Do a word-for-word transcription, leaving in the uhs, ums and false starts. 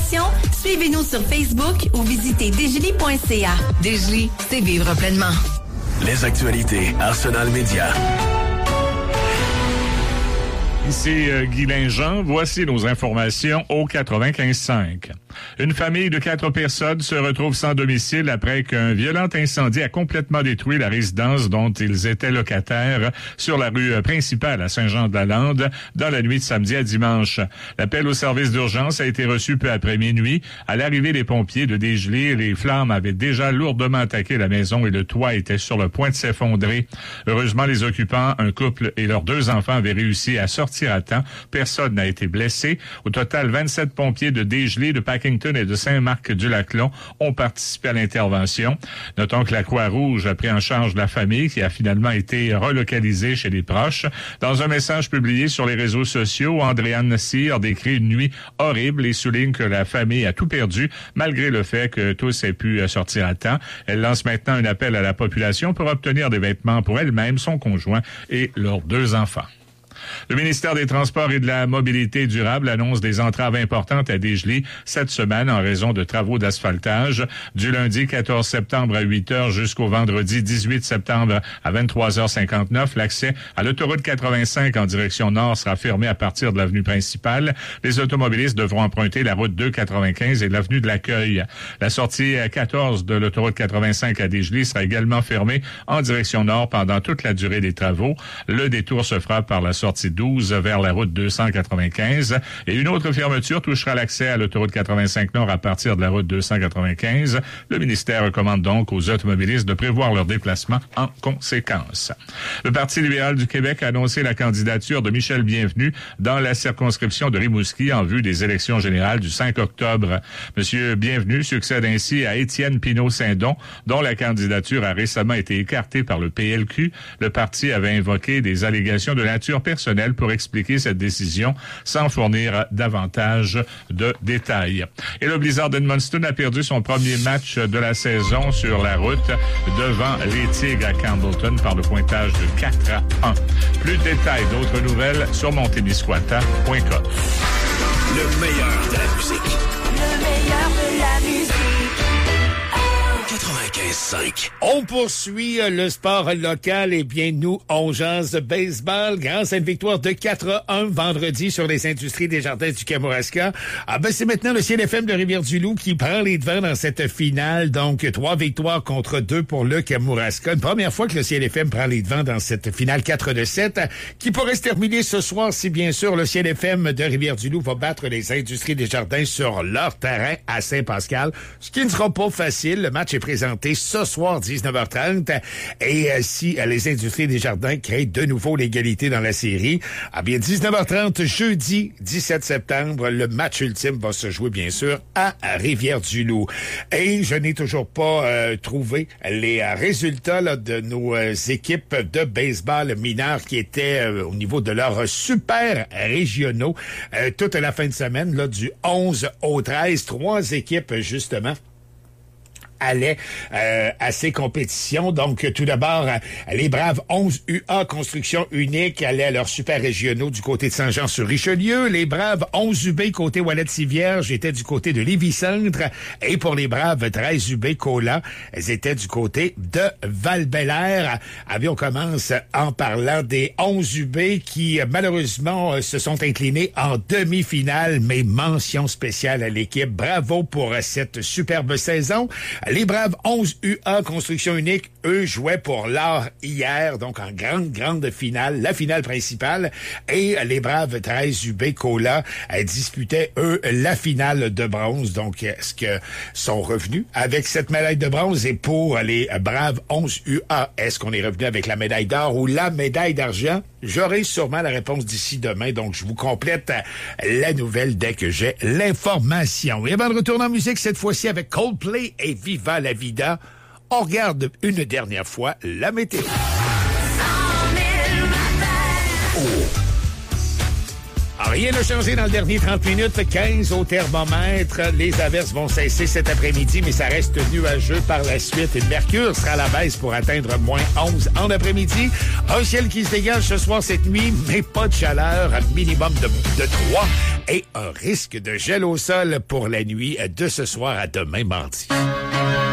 informations, suivez-nous sur Facebook ou visitez degely point c a. Degely, c'est vivre pleinement. Les actualités Arsenal Média. Ici euh, Guy Linjean, voici nos informations au quatre-vingt-quinze cinq. Une famille de quatre personnes se retrouve sans domicile après qu'un violent incendie a complètement détruit la résidence dont ils étaient locataires sur la rue principale à Saint-Jean-de-la-Lande dans la nuit de samedi à dimanche. L'appel au service d'urgence a été reçu peu après minuit. À l'arrivée des pompiers de Degely, les flammes avaient déjà lourdement attaqué la maison et le toit était sur le point de s'effondrer. Heureusement, les occupants, un couple et leurs deux enfants avaient réussi à sortir à temps. Personne n'a été blessé. Au total, vingt-sept pompiers de Degely, de Paquington et de Saint-Marc-du-Laclon ont participé à l'intervention. Notons que la Croix-Rouge a pris en charge la famille qui a finalement été relocalisée chez les proches. Dans un message publié sur les réseaux sociaux, Andréane Cyr décrit une nuit horrible et souligne que la famille a tout perdu malgré le fait que tous aient pu sortir à temps. Elle lance maintenant un appel à la population pour obtenir des vêtements pour elle-même, son conjoint et leurs deux enfants. Le ministère des Transports et de la Mobilité durable annonce des entraves importantes à Degely cette semaine en raison de travaux d'asphaltage. Du lundi quatorze septembre à huit heures jusqu'au vendredi dix-huit septembre à vingt-trois heures cinquante-neuf, l'accès à l'autoroute quatre-vingt-cinq en direction nord sera fermé à partir de l'avenue principale. Les automobilistes devront emprunter la route deux quatre-vingt-quinze et l'avenue de l'Accueil. La sortie quatorze de l'autoroute quatre-vingt-cinq à Degely sera également fermée en direction nord pendant toute la durée des travaux. Le détour se fera par la sortie douze vers la route deux cent quatre-vingt-quinze et une autre fermeture touchera l'accès à l'autoroute quatre-vingt-cinq nord à partir de la route deux cent quatre-vingt-quinze. Le ministère recommande donc aux automobilistes de prévoir leur déplacement en conséquence. Le Parti libéral du Québec a annoncé la candidature de Michel Bienvenu dans la circonscription de Rimouski en vue des élections générales du cinq octobre. Monsieur Bienvenu succède ainsi à Étienne Pinault-Saint-Don, dont la candidature a récemment été écartée par le P L Q. Le parti avait invoqué des allégations de nature personnelle pour expliquer cette décision sans fournir davantage de détails. Et le Blizzard d'Edmundston a perdu son premier match de la saison sur la route devant les Tigres à Campbellton par le pointage de quatre à un. Plus de détails, d'autres nouvelles sur montémiscouata point com. Le meilleur de la musique. Le meilleur de la musique. quatre-vingt-quinze cinq. On poursuit le sport local. Et bien, nous, on jase de baseball grâce à une victoire de quatre à un vendredi sur les Industries des Jardins du Kamouraska. Ah ben, c'est maintenant le C L F M de Rivière-du-Loup qui prend les devants dans cette finale. Donc, trois victoires contre deux pour le Kamouraska. Une première fois que le C L F M prend les devants dans cette finale quatre de sept qui pourrait se terminer ce soir si, bien sûr, le C L F M de Rivière-du-Loup va battre les Industries des Jardins sur leur terrain à Saint-Pascal, ce qui ne sera pas facile. Le match est présenté ce soir, dix-neuf heures trente. Et euh, si euh, les Industries des Jardins créent de nouveau l'égalité dans la série, à bien dix-neuf heures trente, jeudi dix-sept septembre, le match ultime va se jouer, bien sûr, à Rivière-du-Loup. Et je n'ai toujours pas euh, trouvé les euh, résultats là, de nos euh, équipes de baseball mineurs qui étaient euh, au niveau de leurs super régionaux euh, toute la fin de semaine, là, du onze au treize. Trois équipes, justement, allait euh, à ces compétitions. Donc, tout d'abord, les Braves onze U A Construction Unique allaient à leurs super régionaux du côté de Saint-Jean-sur-Richelieu. Les Braves onze U B côté Ouellette-Civierge étaient du côté de Lévis-Centre. Et pour les Braves treize U B Cola, elles étaient du côté de Val-Bélair. Allez, on commence en parlant des onze U B qui, malheureusement, se sont inclinés en demi-finale, mais mention spéciale à l'équipe. Bravo pour cette superbe saison. Les Braves onze U A Construction Unique, eux, jouaient pour l'or hier, donc en grande, grande finale, la finale principale. Et les Braves treize U B Cola disputaient, eux, la finale de bronze. Donc, est-ce que sont revenus avec cette médaille de bronze? Et pour les Braves onze U A, est-ce qu'on est revenu avec la médaille d'or ou la médaille d'argent? J'aurai sûrement la réponse d'ici demain, donc je vous complète la nouvelle dès que j'ai l'information. Et avant de retourner en musique, cette fois-ci avec Coldplay et Viva la Vida, on regarde une dernière fois la météo. Rien n'a changé dans le dernier trente minutes. quinze au thermomètre. Les averses vont cesser cet après-midi, mais ça reste nuageux par la suite. Le mercure sera à la baisse pour atteindre moins onze en après-midi. Un ciel qui se dégage ce soir, cette nuit, mais pas de chaleur, minimum de, de trois. Et un risque de gel au sol pour la nuit de ce soir à demain mardi.